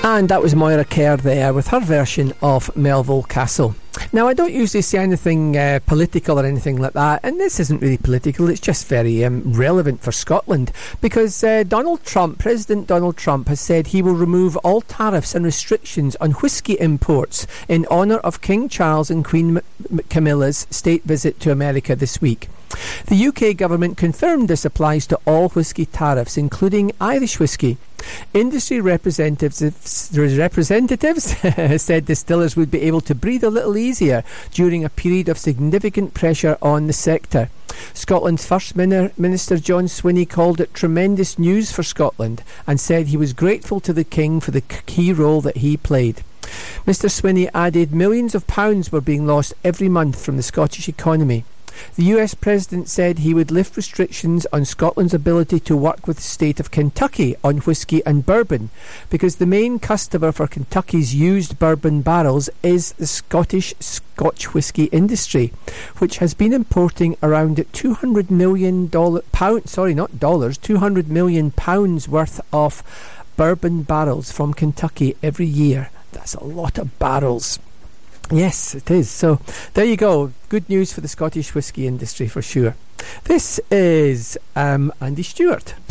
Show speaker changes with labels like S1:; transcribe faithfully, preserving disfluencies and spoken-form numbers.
S1: And that was Moira Kerr there with her version of Melville Castle. Now, I don't usually say anything uh, political or anything like that, and this isn't really political, it's just very um, relevant for Scotland, because uh, Donald Trump, President Donald Trump, has said he will remove all tariffs and restrictions on whisky imports in honour of King Charles and Queen M- Camilla's state visit to America this week. The U K government confirmed this applies to all whisky tariffs, including Irish whisky. Industry representatives, representatives said distillers would be able to breathe a little easier during a period of significant pressure on the sector. Scotland's First Minister John Swinney called it tremendous news for Scotland and said he was grateful to the King for the key role that he played. Mister Swinney added millions of pounds were being lost every month from the Scottish economy. The U S President said he would lift restrictions on Scotland's ability to work with the state of Kentucky on whisky and bourbon, because the main customer for Kentucky's used bourbon barrels is the Scottish Scotch whisky industry, which has been importing around two hundred million dollars, pound, sorry, not dollars, two hundred million pounds worth of bourbon barrels from Kentucky every year. That's a lot of barrels. Yes, it is. So there you go. Good news for the Scottish whisky industry for sure. This is um, Andy Stewart.